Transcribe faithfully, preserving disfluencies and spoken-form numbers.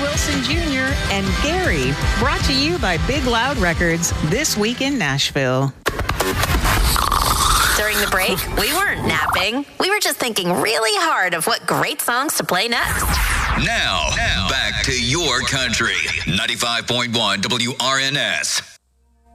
Wilson Junior and Gary, brought to you by Big Loud Records, This Week in Nashville. During the break, we weren't napping. We were just thinking really hard of what great songs to play next. Now, now back to your country. ninety-five point one W R N S.